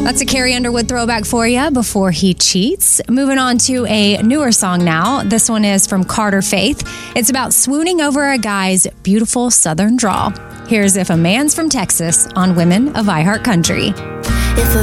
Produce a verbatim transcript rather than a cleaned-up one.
That's a Carrie Underwood throwback for you, Before He Cheats. Moving on to a newer song now. This one is from Carter Faith. It's about swooning over a guy's beautiful southern drawl. Here's If a Man's from Texas on Women of iHeart Country. If a